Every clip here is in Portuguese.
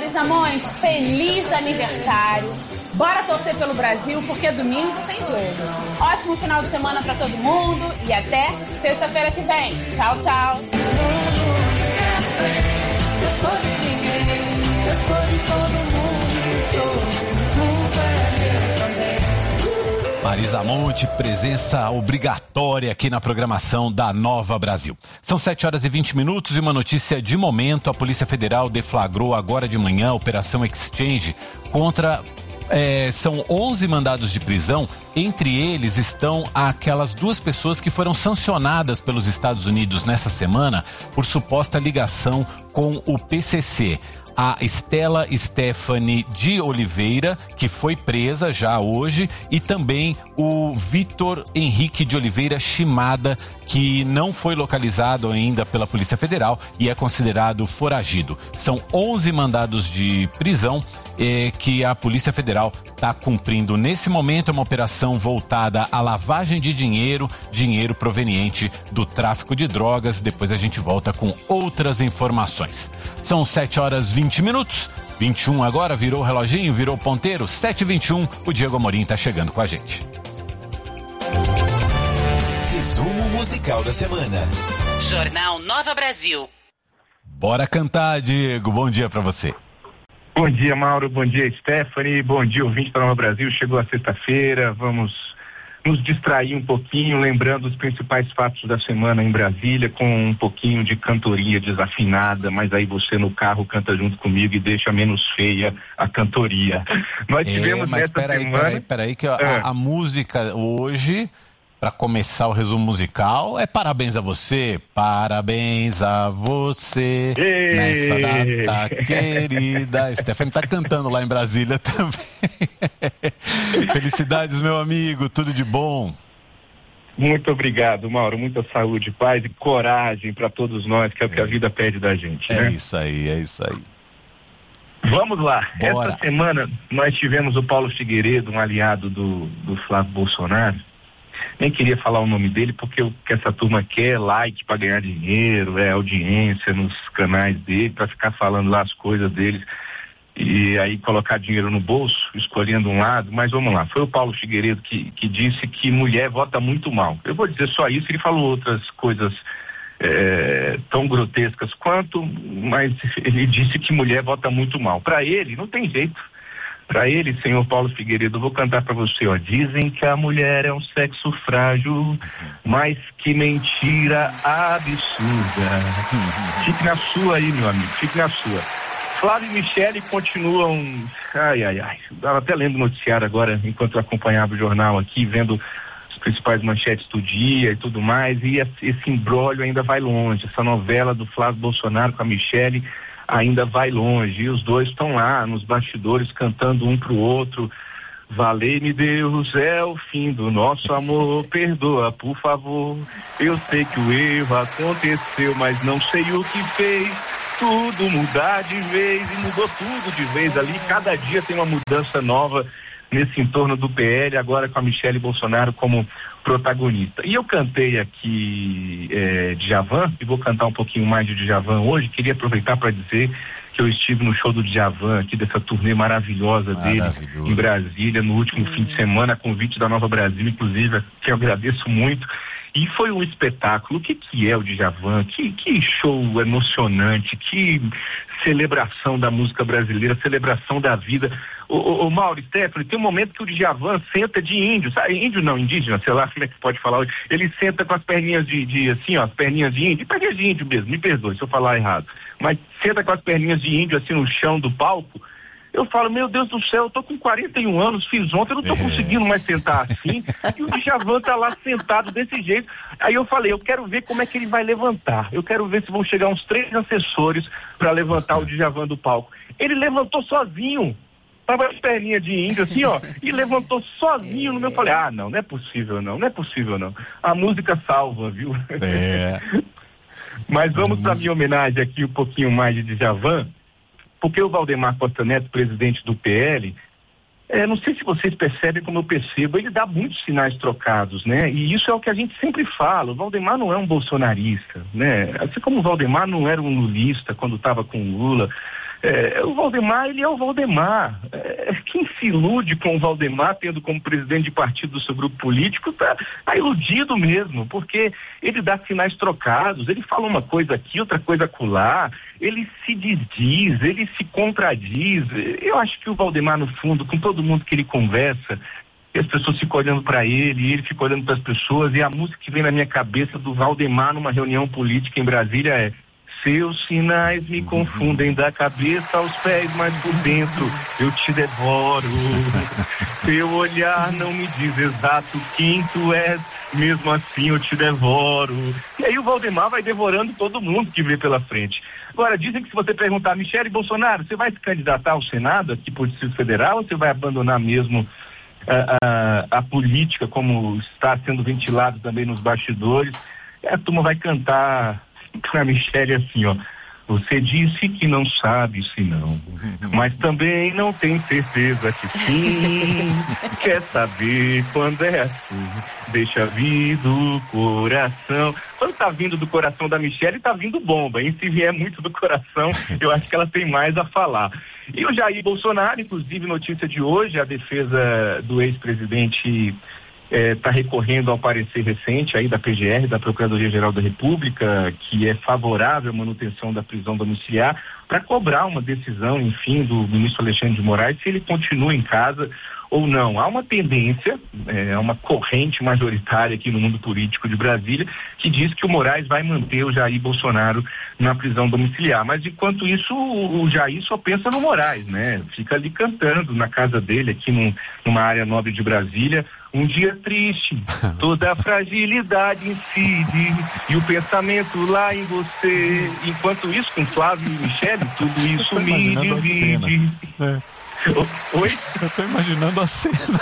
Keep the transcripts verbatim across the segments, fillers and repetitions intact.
Marisa Monte, feliz aniversário. Bora torcer pelo Brasil, porque domingo tem jogo. Ótimo final de semana pra todo mundo e até sexta-feira que vem. Tchau, tchau. Eu sou de ninguém, eu sou de todo mundo, todo mundo é também. Marisa Monte, presença obrigatória aqui na programação da Nova Brasil. São sete horas e vinte minutos e uma notícia de momento. A Polícia Federal deflagrou agora de manhã a Operação Exchange contra... É, são onze mandados de prisão. Entre eles estão aquelas duas pessoas que foram sancionadas pelos Estados Unidos nessa semana por suposta ligação com o P C C. A Stella Stephanie de Oliveira, que foi presa já hoje, e também o Vitor Henrique de Oliveira Shimada, que não foi localizado ainda pela Polícia Federal e é considerado foragido. São onze mandados de prisão eh, que a Polícia Federal está cumprindo nesse momento. É uma operação voltada à lavagem de dinheiro, dinheiro proveniente do tráfico de drogas. Depois a gente volta com outras informações. São sete horas e vinte minutos. vinte e um agora, virou o reloginho, virou o ponteiro. sete e vinte e um, o Diego Amorim está chegando com a gente. Resumo musical da semana. Jornal Nova Brasil. Bora cantar, Diego. Bom dia pra você. Bom dia, Mauro. Bom dia, Stephanie. Bom dia, ouvinte da Nova Brasil. Chegou a sexta-feira. Vamos nos distrair um pouquinho, lembrando os principais fatos da semana em Brasília, com um pouquinho de cantoria desafinada, mas aí você no carro canta junto comigo e deixa menos feia a cantoria. Nós tivemos é, mas nessa peraí, semana... peraí, peraí, que a, é. a, a música hoje... Para começar o resumo musical, é parabéns a você, parabéns a você, Ei. nessa data querida. Stephanie tá cantando lá em Brasília também. Felicidades, meu amigo, tudo de bom. Muito obrigado, Mauro. Muita saúde, paz e coragem para todos nós, que é o que é a vida pede da gente. É né? isso aí, é isso aí. Vamos lá. Bora. Essa semana nós tivemos o Paulo Figueiredo, um aliado do, do Flávio Bolsonaro. Nem queria falar o nome dele porque o que essa turma quer é like para ganhar dinheiro, é audiência nos canais dele, para ficar falando lá as coisas deles e aí colocar dinheiro no bolso, escolhendo um lado. Mas vamos lá, foi o Paulo Figueiredo que, que disse que mulher vota muito mal. Eu vou dizer só isso, ele falou outras coisas é, tão grotescas quanto, mas ele disse que mulher vota muito mal. Para ele, não tem jeito. Para ele, senhor Paulo Figueiredo, eu vou cantar para você, ó. Dizem que a mulher é um sexo frágil, mas que mentira absurda. Fique na sua aí, meu amigo, fique na sua. Flávio e Michele continuam, ai, ai, ai, eu estava até lendo o noticiário agora, enquanto eu acompanhava o jornal aqui, vendo as principais manchetes do dia e tudo mais, e esse imbróglio ainda vai longe, essa novela do Flávio Bolsonaro com a Michele ainda vai longe, e os dois estão lá nos bastidores cantando um pro outro. Valei-me Deus, é o fim do nosso amor, perdoa por favor, eu sei que o erro aconteceu, mas não sei o que fez, tudo mudar de vez, e mudou tudo de vez ali, cada dia tem uma mudança nova nesse entorno do P L, agora com a Michele Bolsonaro como protagonista. E eu cantei aqui é, Djavan, e vou cantar um pouquinho mais de Djavan hoje. Queria aproveitar para dizer que eu estive no show do Djavan, aqui dessa turnê maravilhosa dele em Brasília, no último hum. fim de semana, a convite da Nova Brasil, inclusive, que eu agradeço muito. E foi um espetáculo. O que que é o Djavan? Que, que show emocionante, que celebração da música brasileira, celebração da vida. Ô, ô, ô Mauro, Stephanie, tem um momento que o Djavan senta de índio, sabe? Índio não, indígena, sei lá como é que pode falar hoje. Ele senta com as perninhas de, de assim, ó, as perninhas de índio, perninhas de índio mesmo, me perdoe se eu falar errado. Mas senta com as perninhas de índio assim no chão do palco. Eu falo, meu Deus do céu, eu tô com quarenta e um anos, fiz ontem, eu não tô é. conseguindo mais sentar assim, e o Djavan tá lá sentado desse jeito. Aí eu falei, eu quero ver como é que ele vai levantar, eu quero ver se vão chegar uns três assessores para levantar o Djavan do palco. Ele levantou sozinho, tava as perninhas de índio assim, ó, e levantou sozinho no meu, eu falei, ah, não, não é possível não, não é possível não. A música salva, viu? É. Mas vamos para minha homenagem aqui um pouquinho mais de Djavan. Porque o Valdemar Costa Neto, presidente do P L, é, não sei se vocês percebem como eu percebo, ele dá muitos sinais trocados, né? E isso é o que a gente sempre fala, o Valdemar não é um bolsonarista, né? Assim como o Valdemar não era um lulista quando estava com o Lula, É, o Valdemar, ele é o Valdemar. É, quem se ilude com o Valdemar, tendo como presidente de partido do seu grupo político, tá, tá iludido mesmo, porque ele dá sinais trocados, ele fala uma coisa aqui, outra coisa acolá, ele se desdiz, ele se contradiz. Eu acho que o Valdemar, no fundo, com todo mundo que ele conversa, as pessoas ficam olhando para ele, e ele fica olhando para as pessoas, e a música que vem na minha cabeça do Valdemar numa reunião política em Brasília é: seus sinais me confundem da cabeça aos pés, mas por dentro eu te devoro. Seu olhar não me diz exato quem tu és, mesmo assim eu te devoro. E aí o Valdemar vai devorando todo mundo que vê pela frente. Agora, dizem que se você perguntar a Michele Bolsonaro, você vai se candidatar ao Senado aqui por Distrito Federal, ou você vai abandonar mesmo a, a, a política, como está sendo ventilado também nos bastidores? E a turma vai cantar para a Michele assim, ó: você disse que não sabe se não, mas também não tem certeza que sim. Quer saber quando é assim? Deixa vir do coração. Quando tá vindo do coração da Michele, tá vindo bomba. E se vier muito do coração, eu acho que ela tem mais a falar. E o Jair Bolsonaro, inclusive, notícia de hoje, a defesa do ex-presidente está é, recorrendo ao parecer recente aí da P G R, da Procuradoria-Geral da República, que é favorável à manutenção da prisão domiciliar, para cobrar uma decisão, enfim, do ministro Alexandre de Moraes, se ele continua em casa ou não. Há uma tendência, é, uma corrente majoritária aqui no mundo político de Brasília, que diz que o Moraes vai manter o Jair Bolsonaro na prisão domiciliar. Mas, enquanto isso, o, o Jair só pensa no Moraes, né? Fica ali cantando na casa dele, aqui num, numa área nobre de Brasília: um dia triste, toda a fragilidade incide, e o pensamento lá em você. Enquanto isso, com Flávio e Michele, tudo isso me divide. É. Oi? Eu tô imaginando a cena.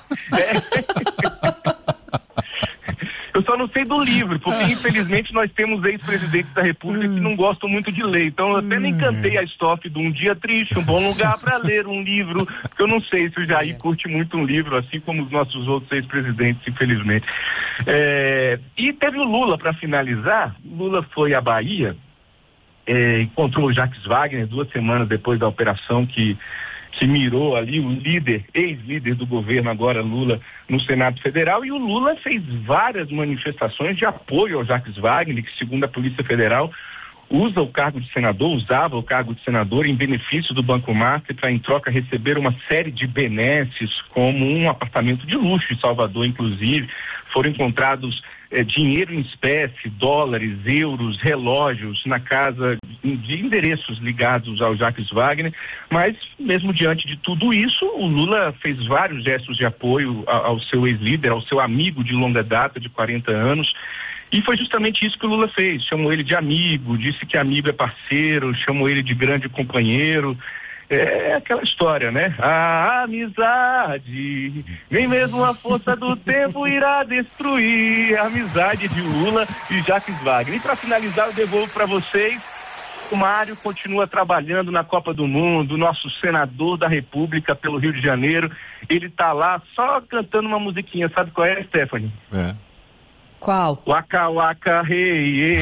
É. Eu só não sei do livro, porque infelizmente nós temos ex-presidentes da República que não gostam muito de ler. Então eu até nem cantei a estrofe do Um Dia Triste, um bom lugar para ler um livro, porque eu não sei se o Jair curte muito um livro, assim como os nossos outros ex-presidentes, infelizmente. É... E teve o Lula para finalizar. Lula foi à Bahia, é, encontrou o Jacques Wagner duas semanas depois da operação que que mirou ali o líder, ex-líder do governo, agora Lula, no Senado Federal, e o Lula fez várias manifestações de apoio ao Jacques Wagner, que, segundo a Polícia Federal, usa o cargo de senador, usava o cargo de senador em benefício do Banco Master para, em troca, receber uma série de benesses, como um apartamento de luxo em Salvador, inclusive. Foram encontrados eh, dinheiro em espécie, dólares, euros, relógios na casa de endereços ligados ao Jacques Wagner, mas mesmo diante de tudo isso, o Lula fez vários gestos de apoio ao, ao seu ex-líder, ao seu amigo de longa data, de quarenta anos, e foi justamente isso que o Lula fez. Chamou ele de amigo, disse que amigo é parceiro, chamou ele de grande companheiro. É aquela história, né? A amizade, nem mesmo a força do tempo irá destruir a amizade de Lula e Jacques Wagner. E para finalizar, eu devolvo para vocês: o Mário continua trabalhando na Copa do Mundo, nosso senador da República pelo Rio de Janeiro. Ele tá lá só cantando uma musiquinha, sabe qual é, Stephanie? É. Qual? Waka waka hey,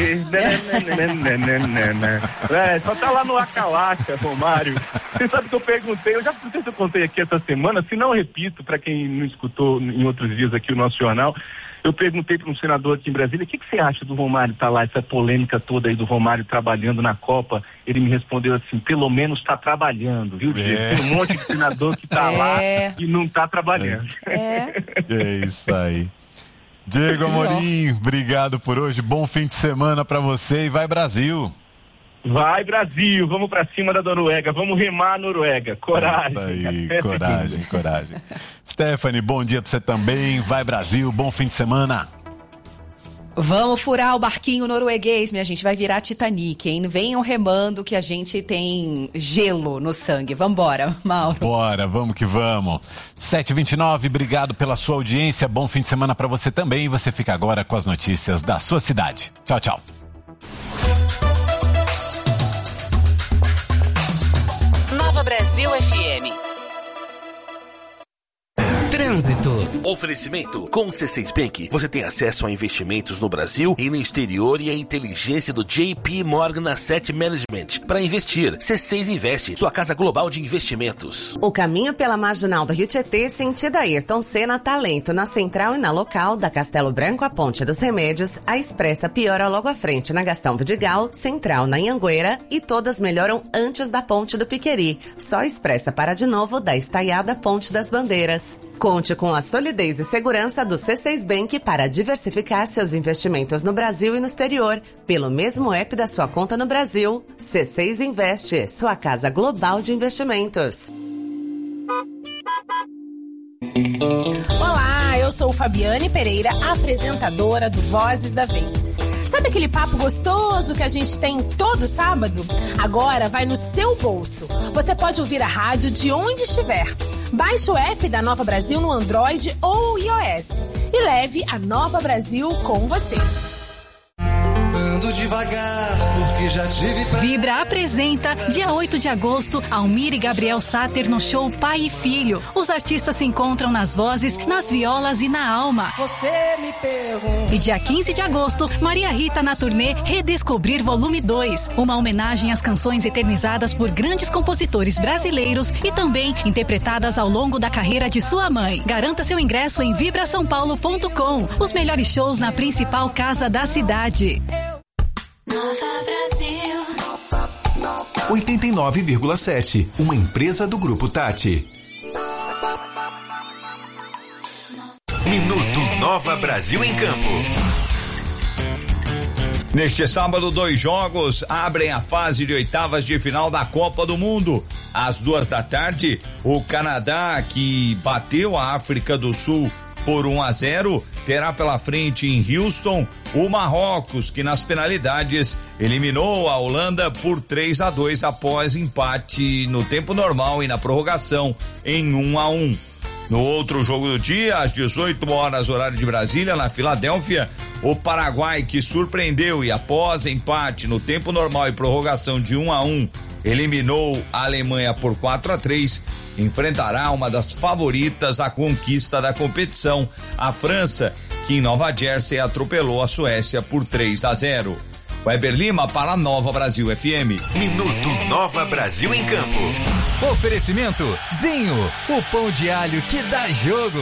é, só tá lá no waka waka, Romário. Você sabe que eu perguntei, eu já não sei se eu contei aqui essa semana, se não, repito, para quem não escutou em outros dias aqui o nosso jornal, eu perguntei para um senador aqui em Brasília: o que, que você acha do Romário tá lá, essa polêmica toda aí do Romário trabalhando na Copa? Ele me respondeu assim: pelo menos tá trabalhando, viu, Diego? É. Tem um monte de senador que tá é. lá e não tá trabalhando. É, é isso aí. Diego Amorim, obrigado por hoje, bom fim de semana pra você e vai Brasil. Vai Brasil, vamos pra cima da Noruega, vamos remar a Noruega, coragem. É isso aí, coragem, coragem. Stephanie, bom dia pra você também, vai Brasil, bom fim de semana. Vamos furar o barquinho norueguês, minha gente, vai virar Titanic, hein? Venham remando que a gente tem gelo no sangue. Vambora, Mauro. Bora, vamos que vamos. sete e vinte e nove, obrigado pela sua audiência, bom fim de semana pra você também. Você fica agora com as notícias da sua cidade. Tchau, tchau. Nova Brasil F M. Trânsito. Oferecimento. Com o C seis Bank, você tem acesso a investimentos no Brasil e no exterior e a inteligência do J P Morgan Asset Management para investir. C seis Investe, sua casa global de investimentos. O caminho pela marginal do Rio Tietê, sentido Ayrton Senna, Talento, na central e na local, da Castelo Branco à Ponte dos Remédios, a Expressa piora logo à frente na Gastão Vidigal, central na Anhanguera e todas melhoram antes da Ponte do Piqueri. Só Expressa para de novo da estaiada Ponte das Bandeiras. Conte com a solidez e segurança do C seis Bank para diversificar seus investimentos no Brasil e no exterior. Pelo mesmo app da sua conta no Brasil, C seis Investe, sua casa global de investimentos. Olá, eu sou Fabiane Pereira, apresentadora do Vozes da Vez. Sabe aquele papo gostoso que a gente tem todo sábado? Agora vai no seu bolso. Você pode ouvir a rádio de onde estiver. Baixe o app da Nova Brasil no Android ou iOS e leve a Nova Brasil com você. Ando devagar, porque já tive... Vibra apresenta, dia oito de agosto, Almir e Gabriel Sater no show Pai e Filho. Os artistas se encontram nas vozes, nas violas e na alma. Você me pergunta... E dia quinze de agosto, Maria Rita na turnê Redescobrir Volume dois. Uma homenagem às canções eternizadas por grandes compositores brasileiros e também interpretadas ao longo da carreira de sua mãe. Garanta seu ingresso em vibra são paulo ponto com. Os melhores shows na principal casa da cidade. Nova Brasil. oitenta e nove vírgula sete, uma empresa do Grupo Tati. Minuto Nova Brasil em Campo. Neste sábado, dois jogos abrem a fase de oitavas de final da Copa do Mundo. Às duas da tarde, o Canadá, que bateu a África do Sul por um a zero, terá pela frente em Houston o Marrocos, que nas penalidades eliminou a Holanda por três a dois após empate no tempo normal e na prorrogação em um a um. No outro jogo do dia, às dezoito horas, horário de Brasília, na Filadélfia, o Paraguai, que surpreendeu e após empate no tempo normal e prorrogação de um a um, eliminou a Alemanha por quatro a três, enfrentará uma das favoritas à conquista da competição, a França, que em Nova Jersey atropelou a Suécia por três a zero. Weber Lima para a Nova Brasil F M. Minuto Nova Brasil em Campo. Oferecimento Zinho, o pão de alho que dá jogo.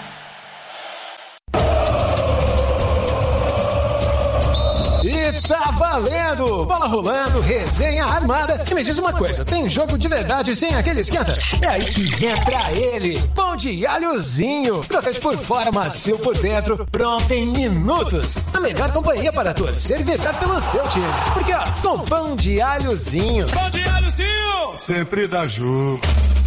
E tá valendo! Bola rolando, resenha armada. E me diz uma coisa, tem jogo de verdade sem aquele esquenta? É aí que entra ele, pão de alhozinho. Crocante por fora, macio por dentro, pronto em minutos. A melhor companhia para torcer e vibrar pelo seu time. Porque ó, com pão de alhozinho. Pão de alhozinho! Sempre dá jogo.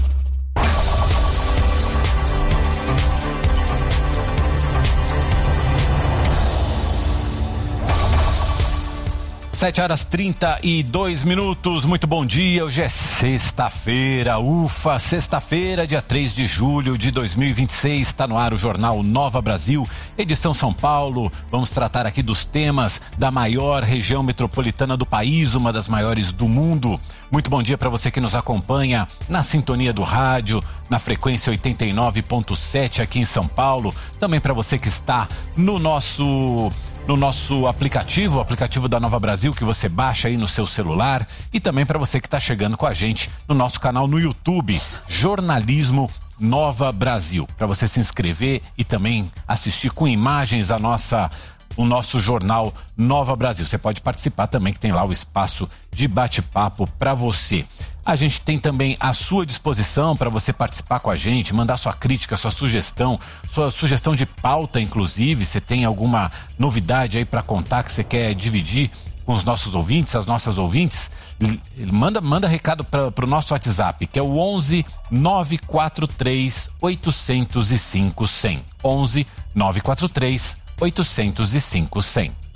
Sete horas trinta e dois minutos, muito bom dia, hoje é sexta-feira, ufa, sexta-feira, dia três de julho de dois mil e vinte e seis, está no ar o Jornal Nova Brasil, edição São Paulo. Vamos tratar aqui dos temas da maior região metropolitana do país, uma das maiores do mundo. Muito bom dia para você que nos acompanha na sintonia do rádio, na frequência oitenta e nove ponto sete aqui em São Paulo, também para você que está no nosso... no nosso aplicativo, o aplicativo da Nova Brasil, que você baixa aí no seu celular, e também para você que está chegando com a gente no nosso canal no YouTube, Jornalismo Nova Brasil, para você se inscrever e também assistir com imagens a nossa, o nosso jornal Nova Brasil. Você pode participar também, que tem lá o espaço de bate-papo para você. A gente tem também à sua disposição para você participar com a gente, mandar sua crítica, sua sugestão, sua sugestão de pauta, inclusive. Você tem alguma novidade aí para contar que você quer dividir com os nossos ouvintes, as nossas ouvintes? Manda, manda recado para o nosso WhatsApp, que é o onze nove quatro três oito zero cinco zero zero. onze nove quatro três oito zero cinco zero zero.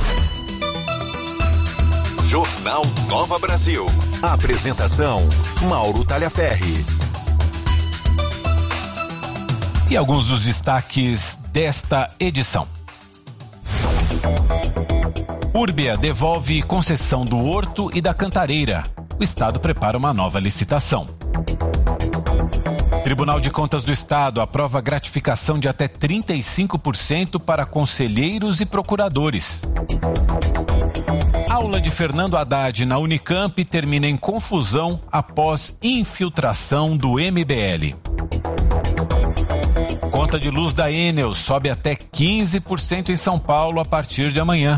Jornal Nova Brasil. Apresentação: Mauro Talhaferri. E alguns dos destaques desta edição. Urbia devolve concessão do Horto e da Cantareira. O Estado prepara uma nova licitação. Tribunal de Contas do Estado aprova gratificação de até trinta e cinco por cento para conselheiros e procuradores. Aula de Fernando Haddad na Unicamp termina em confusão após infiltração do M B L. Conta de luz da Enel sobe até quinze por cento em São Paulo a partir de amanhã.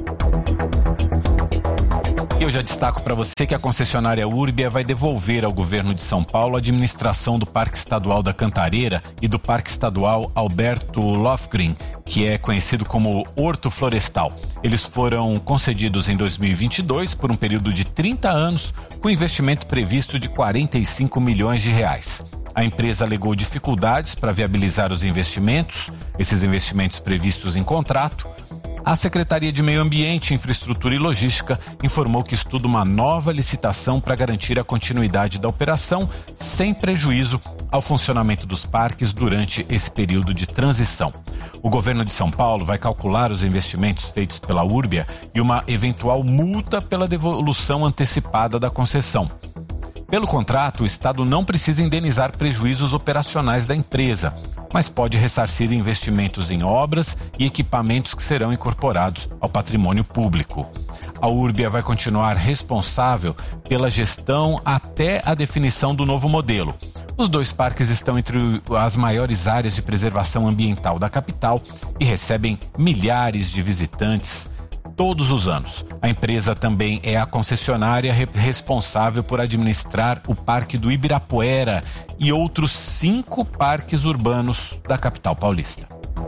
Eu já destaco para você que a concessionária Urbia vai devolver ao governo de São Paulo a administração do Parque Estadual da Cantareira e do Parque Estadual Alberto Lofgren, que é conhecido como Horto Florestal. Eles foram concedidos em dois mil e vinte e dois por um período de trinta anos, com investimento previsto de quarenta e cinco milhões de reais. A empresa alegou dificuldades para viabilizar os investimentos, esses investimentos previstos em contrato. A Secretaria de Meio Ambiente, Infraestrutura e Logística informou que estuda uma nova licitação para garantir a continuidade da operação sem prejuízo ao funcionamento dos parques durante esse período de transição. O governo de São Paulo vai calcular os investimentos feitos pela Urbia e uma eventual multa pela devolução antecipada da concessão. Pelo contrato, o Estado não precisa indenizar prejuízos operacionais da empresa, mas pode ressarcir investimentos em obras e equipamentos que serão incorporados ao patrimônio público. A Urbia vai continuar responsável pela gestão até a definição do novo modelo. Os dois parques estão entre as maiores áreas de preservação ambiental da capital e recebem milhares de visitantes todos os anos. A empresa também é a concessionária responsável por administrar o Parque do Ibirapuera e outros cinco parques urbanos da capital paulista.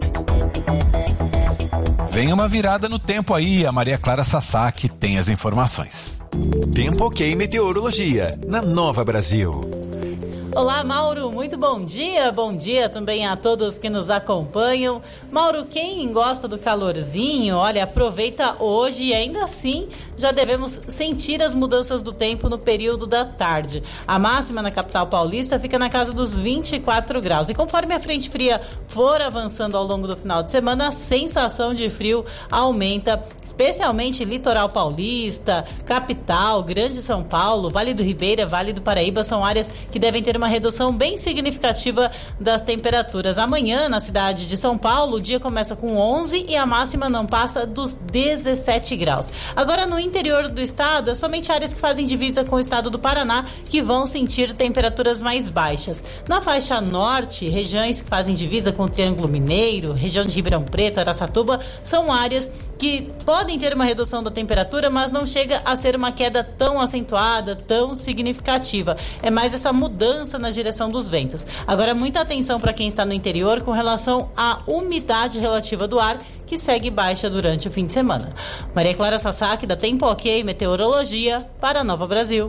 Vem uma virada no tempo aí, a Maria Clara Sasaki tem as informações. Tempo Ok Meteorologia, na Nova Brasil. Olá, Mauro, muito bom dia, bom dia também a todos que nos acompanham. Mauro, quem gosta do calorzinho, olha, aproveita hoje e ainda assim já devemos sentir as mudanças do tempo no período da tarde. A máxima na capital paulista fica na casa dos vinte e quatro graus e conforme a frente fria for avançando ao longo do final de semana, a sensação de frio aumenta, especialmente litoral paulista, capital, Grande São Paulo, Vale do Ribeira, Vale do Paraíba, são áreas que devem ter uma redução bem significativa das temperaturas. Amanhã, na cidade de São Paulo, o dia começa com onze e a máxima não passa dos dezessete graus. Agora, no interior do estado, é somente áreas que fazem divisa com o estado do Paraná que vão sentir temperaturas mais baixas. Na faixa norte, regiões que fazem divisa com o Triângulo Mineiro, região de Ribeirão Preto, Araçatuba, são áreas que podem ter uma redução da temperatura, mas não chega a ser uma queda tão acentuada, tão significativa. É mais essa mudança na direção dos ventos. Agora, muita atenção para quem está no interior com relação à umidade relativa do ar, que segue baixa durante o fim de semana. Maria Clara Sasaki, da Tempo Ok Meteorologia, para a Nova Brasil.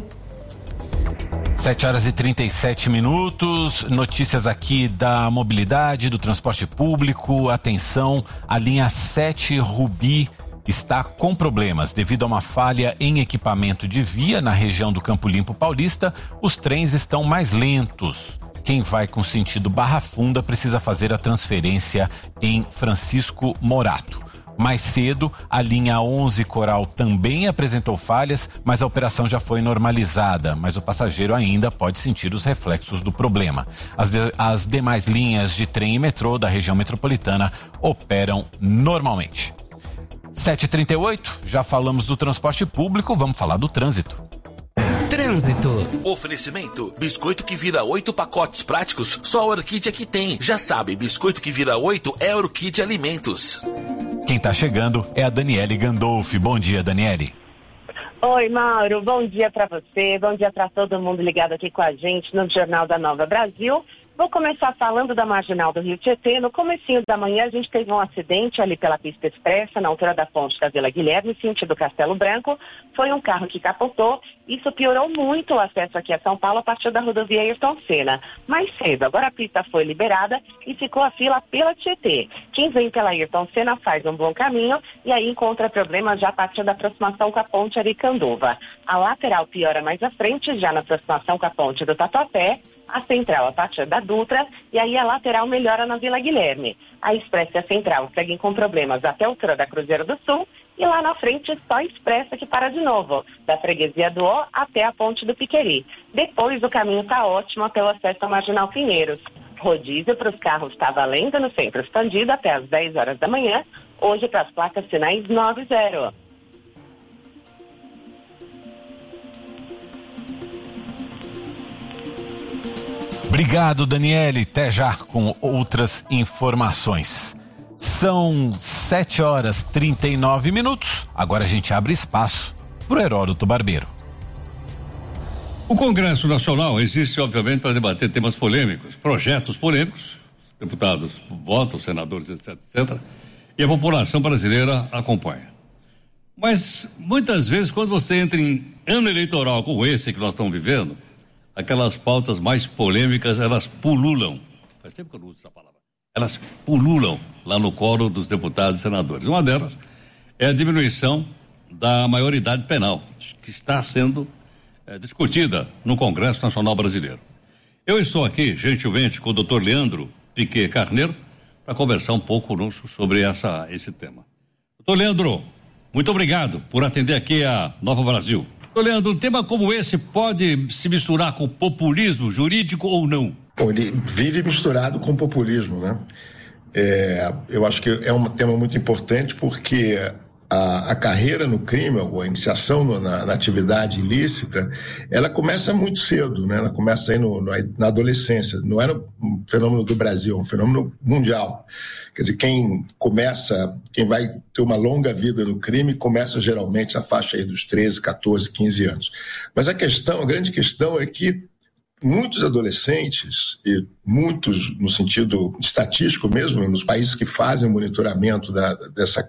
sete horas e trinta e sete minutos, notícias aqui da mobilidade, do transporte público. Atenção, a linha sete Rubi está com problemas devido a uma falha em equipamento de via na região do Campo Limpo Paulista. Os trens estão mais lentos. Quem vai com sentido Barra Funda precisa fazer a transferência em Francisco Morato. Mais cedo, a linha onze Coral também apresentou falhas, mas a operação já foi normalizada, mas o passageiro ainda pode sentir os reflexos do problema. As, de, as demais linhas de trem e metrô da região metropolitana operam normalmente. sete e trinta e oito, já falamos do transporte público, vamos falar do trânsito. Trânsito. Oferecimento: biscoito que vira oito pacotes práticos, só a Orquídea que tem. Já sabe, biscoito que vira oito é Orquídea Alimentos. Quem tá chegando é a Daniele Gandolfi. Bom dia, Daniele. Oi, Mauro. Bom dia para você. Bom dia para todo mundo ligado aqui com a gente no Jornal da Nova Brasil. Vou começar falando da Marginal do Rio Tietê. No comecinho da manhã, a gente teve um acidente ali pela pista expressa, na altura da ponte da Vila Guilherme, sentido Castelo Branco. Foi um carro que capotou. Isso piorou muito o acesso aqui a São Paulo a partir da rodovia Ayrton Senna. Mais cedo, agora a pista foi liberada e ficou a fila pela Tietê. Quem vem pela Ayrton Senna faz um bom caminho e aí encontra problemas já a partir da aproximação com a ponte Aricanduva. A lateral piora mais à frente, já na aproximação com a ponte do Tatuapé. A central a partir da Dutra e aí a lateral melhora na Vila Guilherme. A expressa e a central seguem com problemas até a altura da Cruzeiro do Sul E lá na frente, só expressa que para de novo, da freguesia do Ó até a ponte do Piqueri. Depois, o caminho está ótimo até o acesso ao Marginal Pinheiros. Rodízio para os carros está valendo no centro expandido até às dez horas da manhã, hoje para as placas sinais nove zero. Obrigado, Daniele. Até já com outras informações. São sete horas e trinta e nove minutos. Agora a gente abre espaço para o Heródoto Barbeiro. O Congresso Nacional existe, obviamente, para debater temas polêmicos, projetos polêmicos. Deputados votam, senadores, etc, etcétera. E a população brasileira acompanha. Mas, muitas vezes, quando você entra em ano eleitoral como esse que nós estamos vivendo, aquelas pautas mais polêmicas, elas pululam. Faz tempo que eu não uso essa palavra. Elas pululam lá no coro dos deputados e senadores. Uma delas é a diminuição da maioridade penal, que está sendo é, discutida no Congresso Nacional Brasileiro. Eu estou aqui, gentilmente, com o doutor Leandro Piquet Carneiro, para conversar um pouco conosco sobre essa, esse tema. Doutor Leandro, muito obrigado por atender aqui a Nova Brasil. Doutor Leandro, um tema como esse pode se misturar com populismo jurídico ou não? Bom, ele vive misturado com populismo, né? É, eu acho que é um tema muito importante porque a, a carreira no crime, ou a iniciação no, na, na atividade ilícita, ela começa muito cedo, né? Ela começa aí no, no, na adolescência. Não era um fenômeno do Brasil, é um fenômeno mundial. Quer dizer, quem começa, quem vai ter uma longa vida no crime, começa geralmente na faixa aí dos treze, catorze, quinze anos. Mas a questão, a grande questão é que muitos adolescentes, e muitos no sentido estatístico mesmo, nos países que fazem o monitoramento da, dessa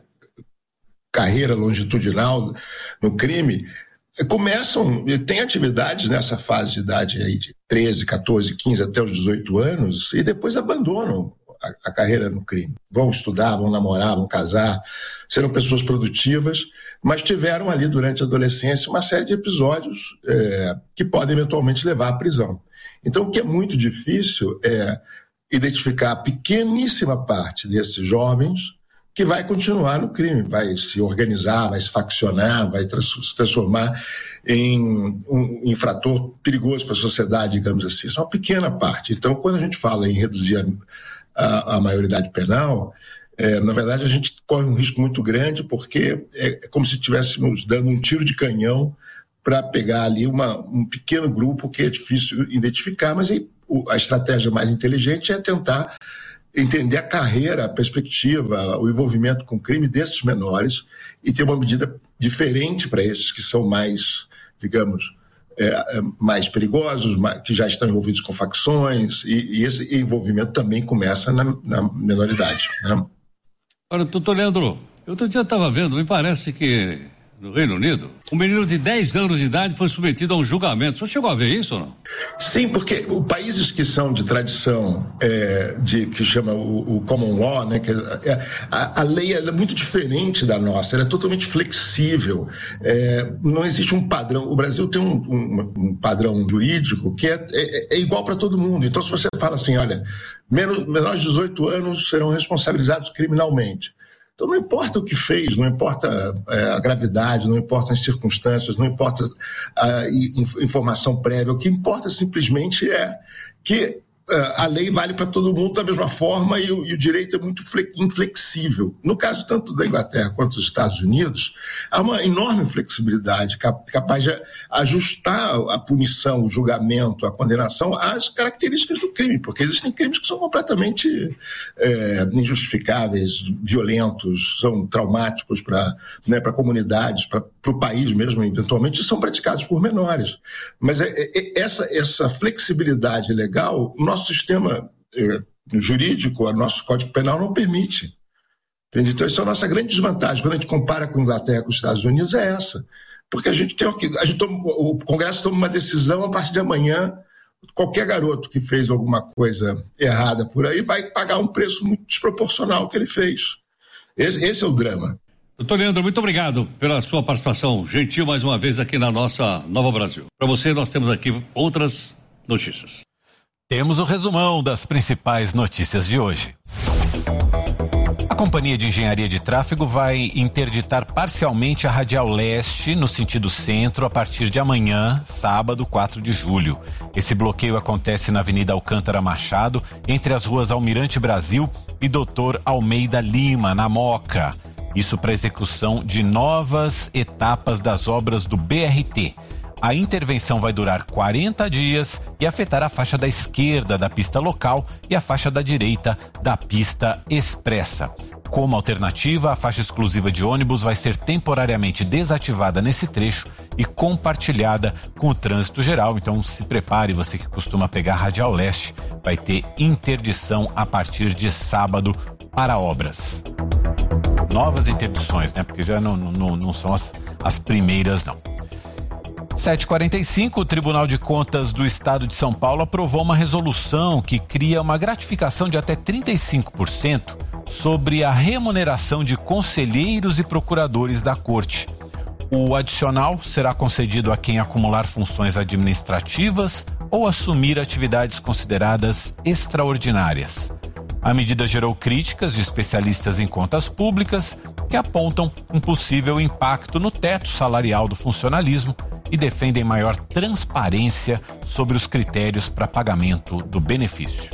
carreira longitudinal no crime, começam, têm atividades nessa fase de idade aí de treze, catorze, quinze até os dezoito anos e depois abandonam a, a carreira no crime. Vão estudar, vão namorar, vão casar, serão pessoas produtivas, mas tiveram ali durante a adolescência uma série de episódios é, que podem eventualmente levar à prisão. Então, o que é muito difícil é identificar a pequeníssima parte desses jovens que vai continuar no crime, vai se organizar, vai se faccionar, vai se transformar em um infrator perigoso para a sociedade, digamos assim. Isso é uma pequena parte. Então, quando a gente fala em reduzir a, a, a maioridade penal, É, na verdade, a gente corre um risco muito grande porque é como se estivéssemos dando um tiro de canhão para pegar ali uma, um pequeno grupo que é difícil identificar, mas aí, o, a estratégia mais inteligente é tentar entender a carreira, a perspectiva, o envolvimento com o crime desses menores e ter uma medida diferente para esses que são mais, digamos, é, mais perigosos, mais, que já estão envolvidos com facções, e, e esse envolvimento também começa na, na menoridade, né? Olha, doutor Leandro, eu outro dia estava vendo, me parece que no Reino Unido, um menino de dez anos de idade foi submetido a um julgamento. O senhor chegou a ver isso ou não? Sim, porque os países que são de tradição, é, de, que chama o, o common law, né, que é, a, a lei é muito diferente da nossa, ela é totalmente flexível, é, não existe um padrão. O Brasil tem um, um, um padrão jurídico que é, é, é igual para todo mundo. Então, se você fala assim, olha, menos, menores de dezoito anos serão responsabilizados criminalmente. Então não importa o que fez, não importa é, a gravidade, não importa as circunstâncias, não importa a informação prévia, o que importa simplesmente é que a lei vale para todo mundo da mesma forma e o, e o direito é muito inflexível. No caso tanto da Inglaterra quanto dos Estados Unidos, há uma enorme flexibilidade capaz de ajustar a punição, o julgamento, a condenação às características do crime, porque existem crimes que são completamente é, injustificáveis, violentos, são traumáticos para, né, para comunidades, para o país mesmo, eventualmente, e são praticados por menores. Mas é, é, essa, essa flexibilidade legal, o nosso sistema eh, jurídico, o nosso Código Penal não permite. Entende? Então, essa é a nossa grande desvantagem. Quando a gente compara com a Inglaterra, com os Estados Unidos, é essa. Porque a gente tem a gente toma, o Congresso toma uma decisão a partir de amanhã. Qualquer garoto que fez alguma coisa errada por aí vai pagar um preço muito desproporcional ao que ele fez. Esse, esse é o drama. Doutor Leandro, muito obrigado pela sua participação gentil mais uma vez aqui na nossa Nova Brasil. Para você, nós temos aqui outras notícias. Temos o resumão das principais notícias de hoje. A Companhia de Engenharia de Tráfego vai interditar parcialmente a Radial Leste no sentido centro a partir de amanhã, sábado, quatro de julho. Esse bloqueio acontece na Avenida Alcântara Machado, entre as ruas Almirante Brasil e doutor Almeida Lima, na Moca. Isso para execução de novas etapas das obras do B R T. A intervenção vai durar quarenta dias e afetar a faixa da esquerda da pista local e a faixa da direita da pista expressa. Como alternativa, a faixa exclusiva de ônibus vai ser temporariamente desativada nesse trecho e compartilhada com o trânsito geral. Então se prepare, você que costuma pegar a Radial Leste, vai ter interdição a partir de sábado para obras. Novas interdições, né? Porque já não, não, não são as, as primeiras, não. sete e quarenta e cinco, o Tribunal de Contas do Estado de São Paulo aprovou uma resolução que cria uma gratificação de até trinta e cinco por cento sobre a remuneração de conselheiros e procuradores da Corte. O adicional será concedido a quem acumular funções administrativas ou assumir atividades consideradas extraordinárias. A medida gerou críticas de especialistas em contas públicas que apontam um possível impacto no teto salarial do funcionalismo e defendem maior transparência sobre os critérios para pagamento do benefício.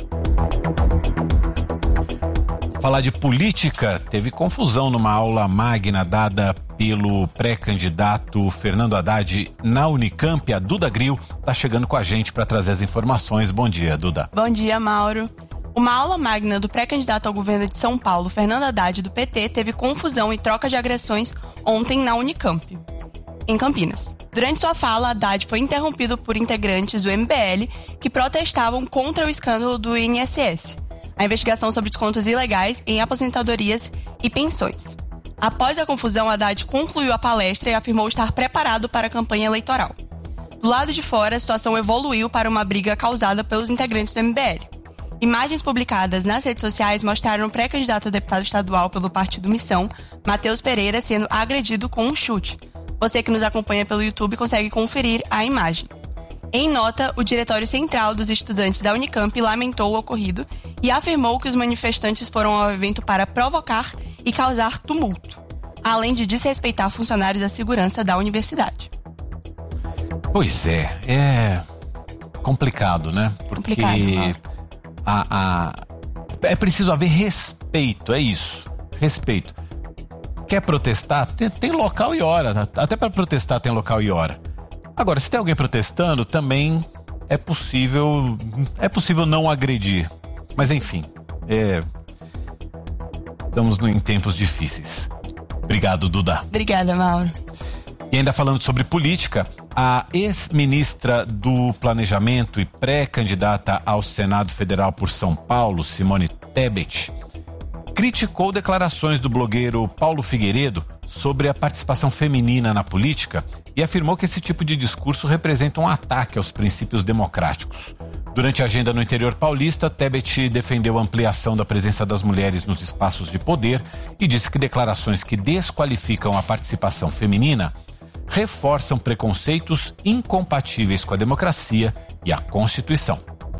Falar de política, teve confusão numa aula magna dada pelo pré-candidato Fernando Haddad na Unicamp. A Duda Grill está chegando com a gente para trazer as informações. Bom dia, Duda. Bom dia, Mauro. Uma aula magna do pré-candidato ao governo de São Paulo, Fernando Haddad, do P T, teve confusão e troca de agressões ontem na Unicamp, em Campinas. Durante sua fala, Haddad foi interrompido por integrantes do M B L que protestavam contra o escândalo do I N S S, a investigação sobre descontos ilegais em aposentadorias e pensões. Após a confusão, Haddad concluiu a palestra e afirmou estar preparado para a campanha eleitoral. Do lado de fora, a situação evoluiu para uma briga causada pelos integrantes do M B L. Imagens publicadas nas redes sociais mostraram o pré-candidato a deputado estadual pelo Partido Missão, Matheus Pereira, sendo agredido com um chute. Você que nos acompanha pelo YouTube consegue conferir a imagem. Em nota, o Diretório Central dos Estudantes da Unicamp lamentou o ocorrido e afirmou que os manifestantes foram ao evento para provocar e causar tumulto, além de desrespeitar funcionários da segurança da universidade. Pois é, é complicado, né? Porque Complicado, a, a, é preciso haver respeito, é isso, respeito. Quer protestar? Tem, tem local e hora, até para protestar tem local e hora. Agora, se tem alguém protestando, também é possível, é possível não agredir. Mas enfim, é, estamos em tempos difíceis. Obrigado, Duda. Obrigada, Mauro. E ainda falando sobre política, a ex-ministra do Planejamento e pré-candidata ao Senado Federal por São Paulo, Simone Tebet, criticou declarações do blogueiro Paulo Figueiredo sobre a participação feminina na política e afirmou que esse tipo de discurso representa um ataque aos princípios democráticos. Durante a agenda no interior paulista, Tebet defendeu a ampliação da presença das mulheres nos espaços de poder e disse que declarações que desqualificam a participação feminina reforçam preconceitos incompatíveis com a democracia e a Constituição.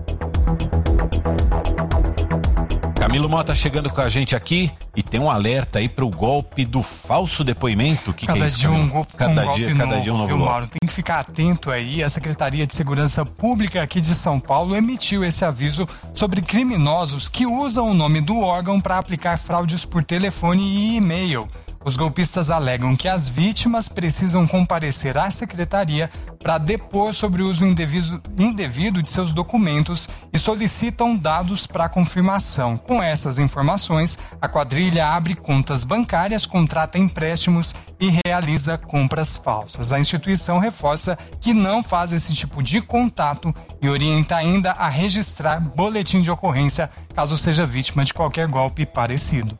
Camilo Mota chegando com a gente aqui e tem um alerta aí para o golpe do falso depoimento. Que cada que é isso, dia Camilo? um golpe, cada um dia, golpe cada novo, dia um novo viu, golpe. Mauro? Tem que ficar atento aí. A Secretaria de Segurança Pública aqui de São Paulo emitiu esse aviso sobre criminosos que usam o nome do órgão para aplicar fraudes por telefone e e-mail. Os golpistas alegam que as vítimas precisam comparecer à secretaria para depor sobre o uso indevido, indevido de seus documentos e solicitam dados para confirmação. Com essas informações, a quadrilha abre contas bancárias, contrata empréstimos e realiza compras falsas. A instituição reforça que não faz esse tipo de contato e orienta ainda a registrar boletim de ocorrência caso seja vítima de qualquer golpe parecido.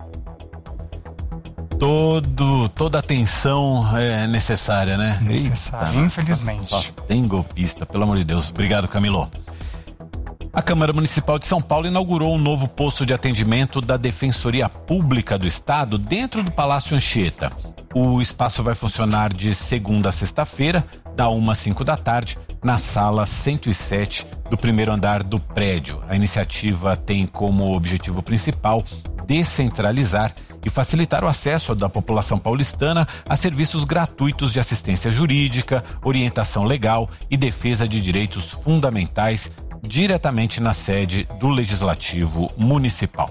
Todo, toda atenção é necessária, né? Necessária, Eita, infelizmente. Só, só tem golpista, pelo amor de Deus. Obrigado, Camilo. A Câmara Municipal de São Paulo inaugurou um novo posto de atendimento da Defensoria Pública do Estado dentro do Palácio Anchieta. O espaço vai funcionar de segunda a sexta-feira, da uma às cinco da tarde, na sala cento e sete do primeiro andar do prédio. A iniciativa tem como objetivo principal descentralizar e facilitar o acesso da população paulistana a serviços gratuitos de assistência jurídica, orientação legal e defesa de direitos fundamentais diretamente na sede do Legislativo Municipal.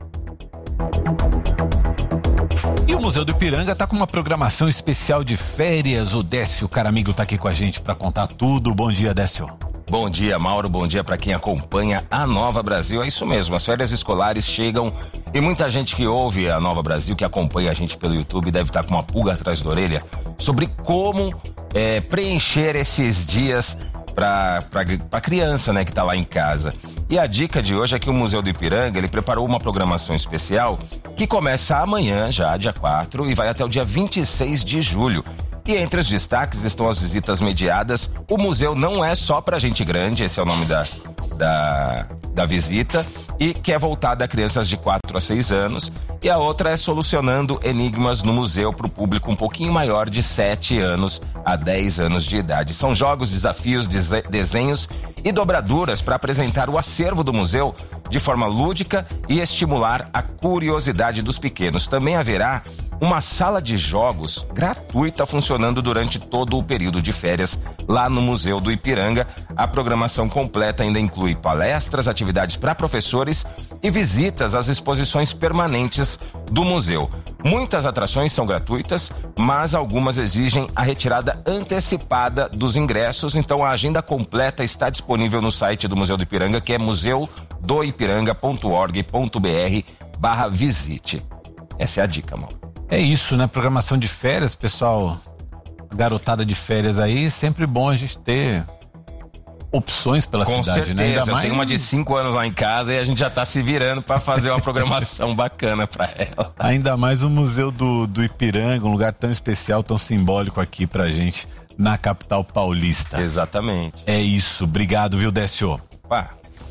E o Museu do Ipiranga está com uma programação especial de férias. O Décio Caramigo está aqui com a gente para contar tudo. Bom dia, Décio. Bom dia, Mauro. Bom dia para quem acompanha a Nova Brasil. É isso mesmo, as férias escolares chegam e muita gente que ouve a Nova Brasil, que acompanha a gente pelo YouTube, deve estar com uma pulga atrás da orelha sobre como é, preencher esses dias para a criança, né, que está lá em casa. E a dica de hoje é que o Museu do Ipiranga, ele preparou uma programação especial que começa amanhã, já dia quatro, e vai até o dia vinte e seis de julho. E entre os destaques estão as visitas mediadas. O museu não é só para gente grande, esse é o nome da, da, da visita, e que é voltada a crianças de quatro a seis anos. E a outra é Solucionando Enigmas no Museu para o público um pouquinho maior, de sete anos a dez anos de idade. São jogos, desafios, desenhos e dobraduras para apresentar o acervo do museu de forma lúdica e estimular a curiosidade dos pequenos. Também haverá uma sala de jogos gratuita funcionando durante todo o período de férias lá no Museu do Ipiranga. A programação completa ainda inclui palestras, atividades para professores e visitas às exposições permanentes do museu. Muitas atrações são gratuitas, mas algumas exigem a retirada antecipada dos ingressos. Então a agenda completa está disponível no site do Museu do Ipiranga, que é museu do ipiranga ponto org ponto br barra visite. Essa é a dica, Mauro. É isso, né? Programação de férias, pessoal, garotada de férias aí, sempre bom a gente ter opções pela Com cidade, certeza. né? Ainda Eu mais... tenho uma de cinco anos lá em casa e a gente já tá se virando para fazer uma programação bacana para ela. Ainda mais o Museu do, do Ipiranga, um lugar tão especial, tão simbólico aqui pra gente na capital paulista. Exatamente. É isso, obrigado, viu, Décio? Pá.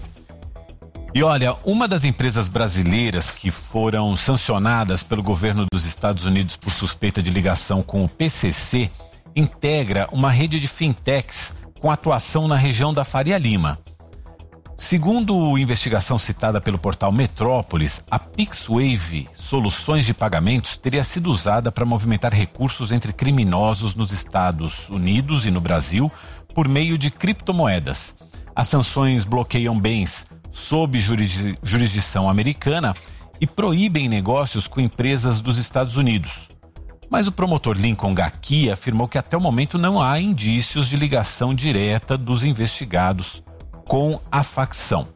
E olha, uma das empresas brasileiras que foram sancionadas pelo governo dos Estados Unidos por suspeita de ligação com o P C C integra uma rede de fintechs com atuação na região da Faria Lima. Segundo a investigação citada pelo portal Metrópolis, a PixWave Soluções de Pagamentos teria sido usada para movimentar recursos entre criminosos nos Estados Unidos e no Brasil por meio de criptomoedas. As sanções bloqueiam bens sob jurisdi- jurisdição americana e proíbem negócios com empresas dos Estados Unidos. Mas o promotor Lincoln Gaki afirmou que até o momento não há indícios de ligação direta dos investigados com a facção.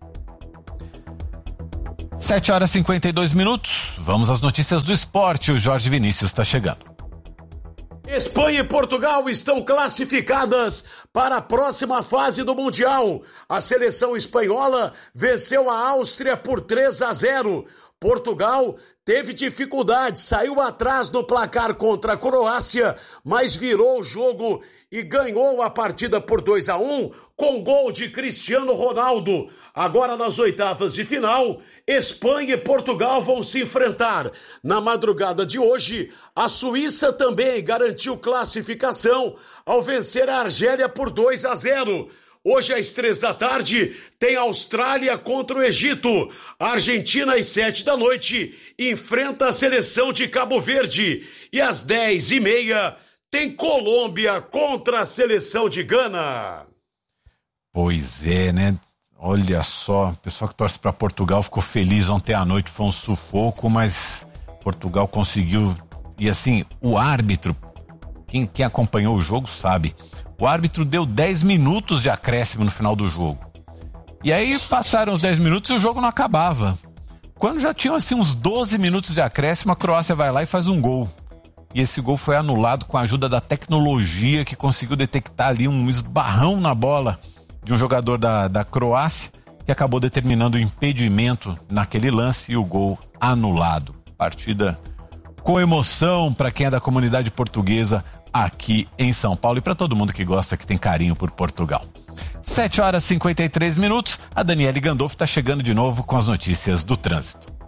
sete horas e cinquenta e dois minutos. Vamos às notícias do esporte. O Jorge Vinícius está chegando. Espanha e Portugal estão classificadas para a próxima fase do Mundial. A seleção espanhola venceu a Áustria por três a zero. Portugal teve dificuldade, saiu atrás no placar contra a Croácia, mas virou o jogo e ganhou a partida por dois a um com gol de Cristiano Ronaldo. Agora nas oitavas de final, Espanha e Portugal vão se enfrentar. Na madrugada de hoje, a Suíça também garantiu classificação ao vencer a Argélia por dois a zero. Hoje às três da tarde tem Austrália contra o Egito. A Argentina às sete da noite enfrenta a seleção de Cabo Verde. E às dez e meia tem Colômbia contra a seleção de Gana. Pois é, né? Olha só, o pessoal que torce para Portugal ficou feliz ontem à noite, foi um sufoco, mas Portugal conseguiu. E assim, o árbitro, quem, quem acompanhou o jogo sabe, o árbitro deu dez minutos de acréscimo no final do jogo. E aí passaram os dez minutos e o jogo não acabava. Quando já tinham assim uns doze minutos de acréscimo, a Croácia vai lá e faz um gol. E esse gol foi anulado com a ajuda da tecnologia, que conseguiu detectar ali um esbarrão na bola de um jogador da, da Croácia, que acabou determinando o impedimento naquele lance e o gol anulado. Partida com emoção para quem é da comunidade portuguesa aqui em São Paulo e para todo mundo que gosta, que tem carinho por Portugal. sete horas e cinquenta e três minutos, a Daniele Gandolfo está chegando de novo com as notícias do trânsito.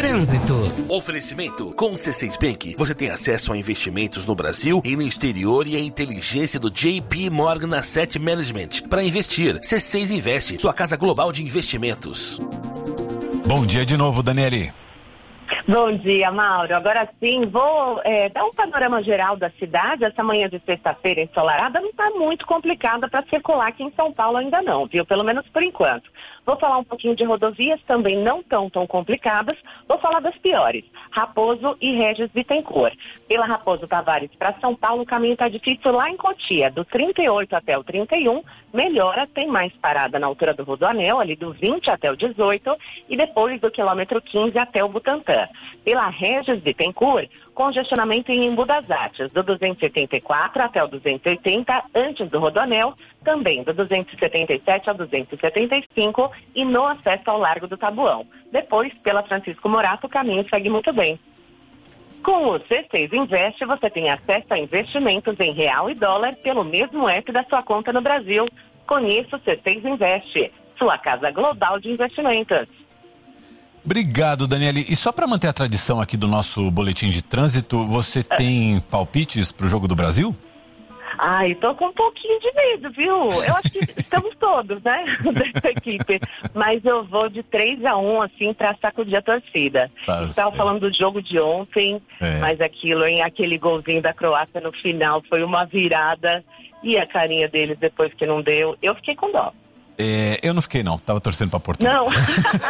Trânsito. Oferecimento. Com o C seis Bank, você tem acesso a investimentos no Brasil e no exterior e a inteligência do J P Morgan Asset Management. Para investir, C seis Investe, sua casa global de investimentos. Bom dia de novo, Daniele. Bom dia, Mauro. Agora sim, vou é, dar um panorama geral da cidade. Essa manhã de sexta-feira ensolarada não está muito complicada para circular aqui em São Paulo ainda não, viu? Pelo menos por enquanto. Vou falar um pouquinho de rodovias, também não tão tão complicadas. Vou falar das piores, Raposo e Regis Bittencourt. Pela Raposo Tavares para São Paulo, o caminho está difícil lá em Cotia, do trinta e oito até o trinta e um. Melhora, tem mais parada na altura do Rodoanel, ali do vinte até o dezoito, e depois do quilômetro quinze até o Butantã. Pela Regis Bittencourt, congestionamento em Embu das Artes, do duzentos e setenta e quatro até o duzentos e oitenta, antes do Rodoanel, também do duzentos e setenta e sete ao duzentos e setenta e cinco e no acesso ao Largo do Tabuão. Depois, pela Francisco Morato, o caminho segue muito bem. Com o C seis Investe, você tem acesso a investimentos em real e dólar pelo mesmo app da sua conta no Brasil. Conheça o C seis Investe, sua casa global de investimentos. Obrigado, Daniele. E só para manter a tradição aqui do nosso boletim de trânsito, você tem palpites para o Jogo do Brasil? Ai, tô com um pouquinho de medo, viu? Eu acho que estamos todos, né, dessa equipe. Mas eu vou de três a um, assim, pra sacudir a torcida. Tá Estava falando do jogo de ontem, é. mas aquilo, hein, aquele golzinho da Croácia no final foi uma virada. E a carinha deles depois que não deu, eu fiquei com dó. É, eu não fiquei não, tava torcendo pra Portugal. Não.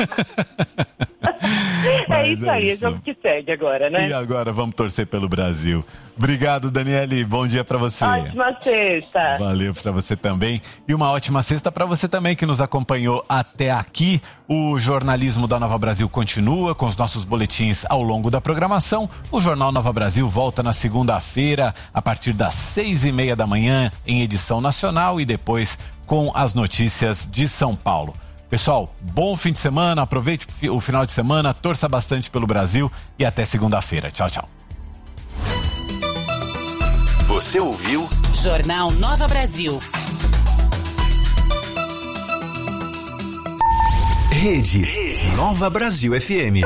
É isso é aí, isso. é jogo que segue agora, né? E agora vamos torcer pelo Brasil. Obrigado, Daniele, bom dia pra você. Ótima sexta. Valeu pra você também. E uma ótima sexta pra você também que nos acompanhou até aqui. O jornalismo da Nova Brasil continua com os nossos boletins ao longo da programação. O Jornal Nova Brasil volta na segunda-feira a partir das seis e meia da manhã em edição nacional e depois com as notícias de São Paulo. Pessoal, bom fim de semana, aproveite o final de semana, torça bastante pelo Brasil e até segunda-feira. Tchau, tchau. Você ouviu? Jornal Nova Brasil. Rede. Rede. Nova Brasil F M.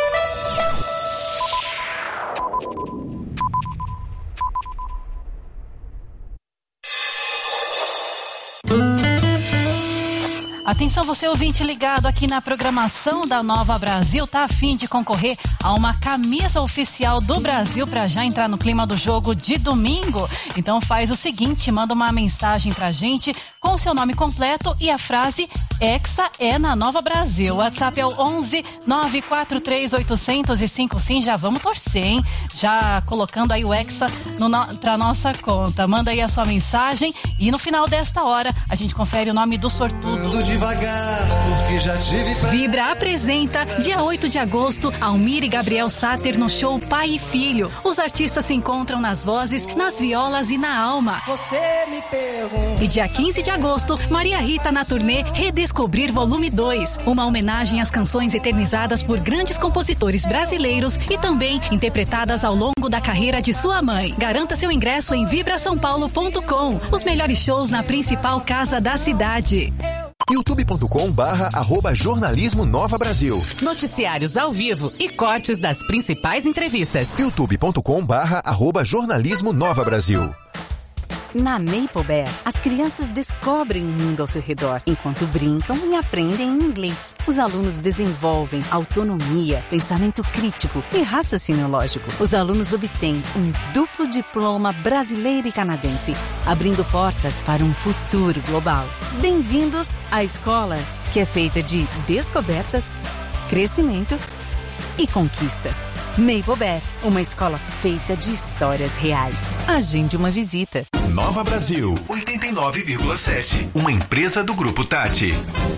Atenção, você ouvinte ligado aqui na programação da Nova Brasil, tá a fim de concorrer a uma camisa oficial do Brasil para já entrar no clima do jogo de domingo? Então faz o seguinte, manda uma mensagem pra gente com o seu nome completo e a frase Hexa é na Nova Brasil. O WhatsApp é o onze nove quatro três oito zero zero cinco. Sim, já vamos torcer, hein? Já colocando aí o Hexa no, no, pra nossa conta. Manda aí a sua mensagem e no final desta hora a gente confere o nome do sortudo. Devagar, porque já tive pra... Vibra apresenta, dia oito de agosto, Almir e Gabriel Sater no show Pai e Filho. Os artistas se encontram nas vozes, nas violas e na alma. Você me pergunta. E dia quinze de agosto, Maria Rita na turnê Redescobrir Volume dois. Uma homenagem às canções eternizadas por grandes compositores brasileiros e também interpretadas ao longo da carreira de sua mãe. Garanta seu ingresso em vibra são paulo ponto com. Os melhores shows na principal casa da cidade. youtube ponto com barra arroba jornalismo Nova Brasil. Noticiários ao vivo e cortes das principais entrevistas. youtube ponto com barra arroba jornalismo Nova Brasil. Na Maple Bear, as crianças descobrem o mundo ao seu redor, enquanto brincam e aprendem inglês. Os alunos desenvolvem autonomia, pensamento crítico e raciocínio lógico. Os alunos obtêm um duplo diploma brasileiro e canadense, abrindo portas para um futuro global. Bem-vindos à escola, que é feita de descobertas, crescimento e conquistas. Maple Bear, uma escola feita de histórias reais. Agende uma visita. Nova Brasil, oitenta e nove vírgula sete. Uma empresa do Grupo Tati.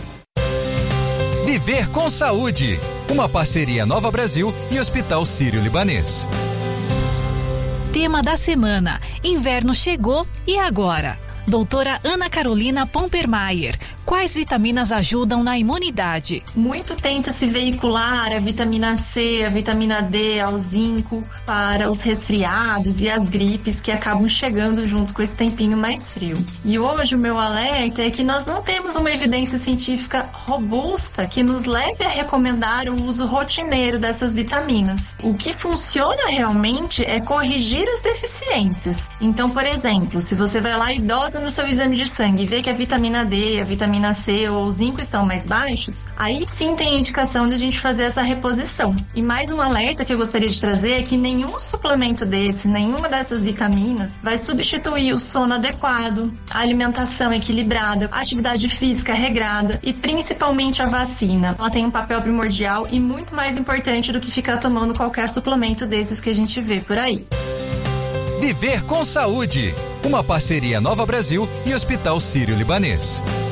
Viver com Saúde. Uma parceria Nova Brasil e Hospital Sírio-Libanês. Tema da semana: inverno chegou e agora? Doutora Ana Carolina Pompermayer, quais vitaminas ajudam na imunidade? Muito tenta se veicular a vitamina C, a vitamina D, ao zinco para os resfriados e as gripes que acabam chegando junto com esse tempinho mais frio. E hoje o meu alerta é que nós não temos uma evidência científica robusta que nos leve a recomendar o uso rotineiro dessas vitaminas. O que funciona realmente é corrigir as deficiências. Então, por exemplo, se você vai lá idosa no seu exame de sangue e vê que a vitamina D, a vitamina C ou o zinco estão mais baixos, aí sim tem a indicação de a gente fazer essa reposição. E mais um alerta que eu gostaria de trazer é que nenhum suplemento desse, nenhuma dessas vitaminas vai substituir o sono adequado, a alimentação equilibrada, a atividade física regrada e principalmente a vacina. Ela tem um papel primordial e muito mais importante do que ficar tomando qualquer suplemento desses que a gente vê por aí. Viver com Saúde, uma parceria Nova Brasil e Hospital Sírio-Libanês.